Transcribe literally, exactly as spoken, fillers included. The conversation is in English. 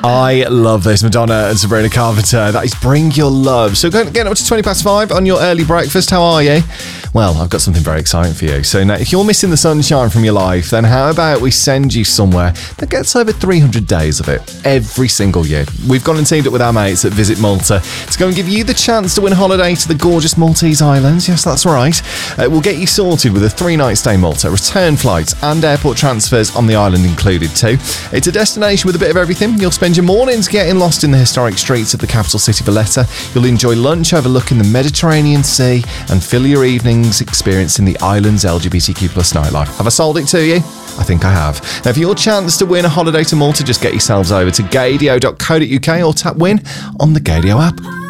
I love this. Madonna and Sabrina Carpenter. That is Bring Your Love. So getting up to twenty past five on your early breakfast. How are you? Well, I've got something very exciting for you. So now, if you're missing the sunshine from your life, then how about we send you somewhere that gets over three hundred days of it every single year? We've gone and teamed up with our mates at Visit Malta to go and give you the chance to win a holiday to the gorgeous Maltese Islands. Yes, that's right. Uh, we'll get you sorted with a three-night stay in Malta, return flights and airport transfers on the island included too. It's a destination with a bit of everything. You'll spend your mornings getting lost in the historic streets of the capital city, Valletta. You'll enjoy lunch overlooking the Mediterranean Sea and fill your evenings experiencing the island's L G B T Q plus nightlife. Have I sold it to you? I think I have. Now, for your chance to win a holiday to Malta, just get yourselves over to gadio dot co dot uk or tap win on the Gadio app.